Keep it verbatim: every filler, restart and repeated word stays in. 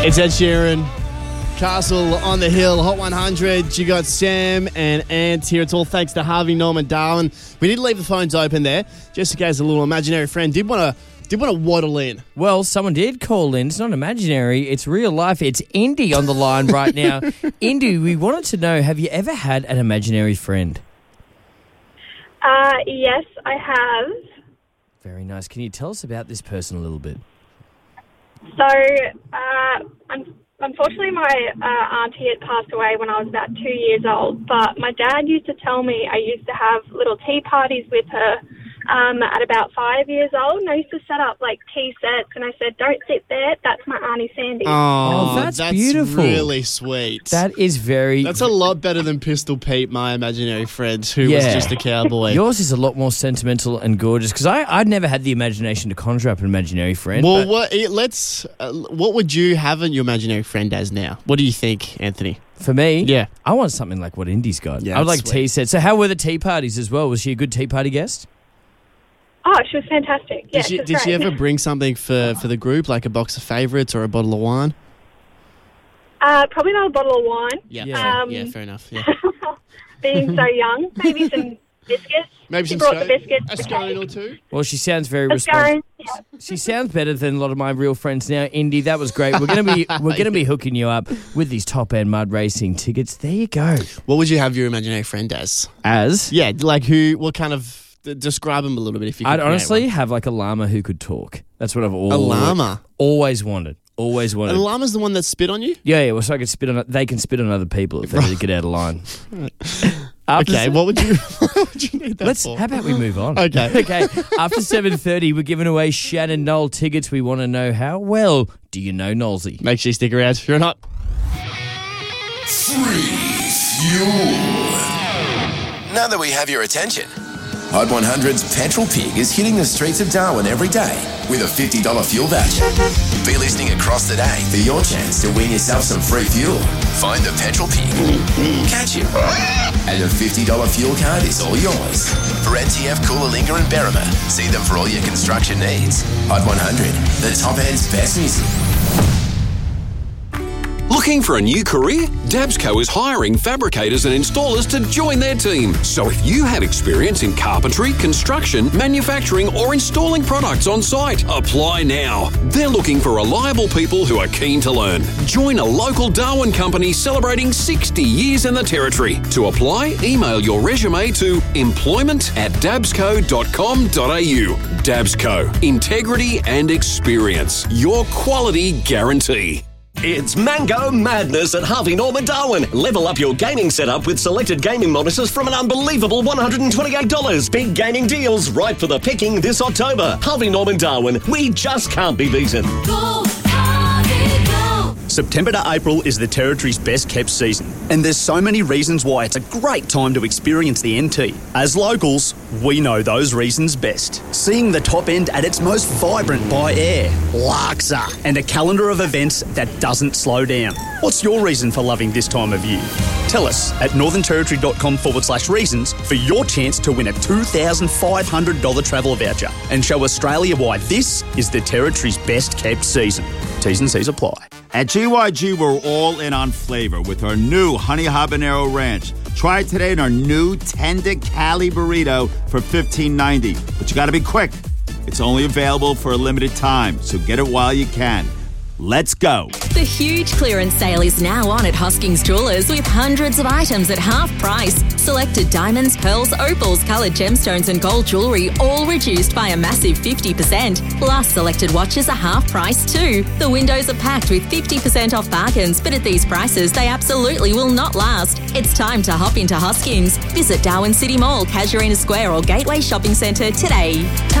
It's Ed Sheeran, Castle on the Hill, Hot one hundred. You got Sam and Ant here. It's all thanks to Harvey Norman Darwin. We did leave the phones open there, just in case a little imaginary friend did want to did want to waddle in. Well, someone did call in. It's not imaginary. It's real life. It's Indy on the line right now. Indy, we wanted to know, have you ever had an imaginary friend? Uh, yes, I have. Very nice. Can you tell us about this person a little bit? So, uh, un- unfortunately, my uh, auntie had passed away when I was about two years old, but my dad used to tell me I used to have little tea parties with her um, at about five years old, and I used to set up, like, tea sets, and I said, don't sit there, that's my Auntie Sandy. Oh, Oh, that's that's beautiful. really sweet. That is very... That's a lot better than Pistol Pete, my imaginary friend, who was Yeah. just a cowboy. Yours is a lot more sentimental and gorgeous, because I'd never had the imagination to conjure up an imaginary friend. Well, but what, eh, let's. Uh, what would you have your imaginary friend as now? What do you think, Anthony? for me, Yeah. I want something like what Indy's got. Yeah, I would that's like sweet. tea sets. So how were the tea parties as well? Was she a good tea party guest? Oh, she was fantastic. Yeah, Did she, she was did she great. ever bring something for, for the group, like a box of favourites or a bottle of wine? Uh, probably not a bottle of wine. Yeah, Yeah. fair, Um, yeah, fair enough. Yeah. Being so young. Maybe some biscuits. Maybe She some brought the scone, biscuits. a the scone cake, or two. Well, she sounds very a responsible. scone. Yeah. She sounds better than a lot of my real friends now. Indy, that was great. We're gonna be we're gonna be hooking you up with these top end mud racing tickets. There you go. What would you have your imaginary friend as? As Yeah, like who? What kind of? d- Describe him a little bit if you. Could I'd create honestly one. have like a llama who could talk. That's what I've always A llama. always wanted. Always wanted. A llama's the one that spit on you. Yeah, yeah. Well, so I could spit on. They can spit on other people if they really get out of line. After Okay, se- what would you? What would you need that Let's. for? How about we move on? Okay. Okay. After seven thirty, we're giving away Shannon Knoll tickets. We want to know how well do you know Knowlesy? Make sure you stick around. If you're not. Free fuel. Now that we have your attention, Hot one hundred's Petrol Pig is hitting the streets of Darwin every day with a fifty dollars fuel voucher. Be listening across the day for your chance to win yourself some free fuel. Find the Petrol Pig, catch him, and a fifty dollars fuel card is all yours. For N T F, Coolangatta and Berrima, see them for all your construction needs. Hot one hundred, the top end's best music. Looking for a new career? Dabsco is hiring fabricators and installers to join their team. So if you have experience in carpentry, construction, manufacturing, or installing products on site, apply now. They're looking for reliable people who are keen to learn. Join a local Darwin company celebrating sixty years in the territory. To apply, email your resume to employment at dabsco dot com dot a u. Dabsco, integrity and experience. Your quality guarantee. It's Mango Madness at Harvey Norman Darwin. Level up your gaming setup with selected gaming monitors from an unbelievable one hundred twenty-eight dollars. Big gaming deals right for the picking this October. Harvey Norman Darwin. We just can't be beaten. Go, Harvey, go! September to April is the Territory's best kept season, and there's so many reasons why it's a great time to experience the N T. As locals, we know those reasons best. Seeing the top end at its most vibrant by air, Larksa, and a calendar of events that doesn't slow down. What's your reason for loving this time of year? Tell us at northernterritory.com forward slash reasons for your chance to win a two thousand five hundred dollars travel voucher and show Australia why this is the Territory's best kept season. T's and C's apply. At G Y G, we're all in on flavor with our new Honey Habanero Ranch. Try it today in our new Tender Cali Burrito for fifteen ninety. But you got to be quick. It's only available for a limited time, so get it while you can. Let's go. The huge clearance sale is now on at Hoskings Jewellers with hundreds of items at half price. Selected diamonds, pearls, opals, coloured gemstones and gold jewellery all reduced by a massive fifty percent. Plus selected watches are half price too. The windows are packed with fifty percent off bargains, but at these prices they absolutely will not last. It's time to hop into Hoskings. Visit Darwin City Mall, Casuarina Square or Gateway Shopping Centre today.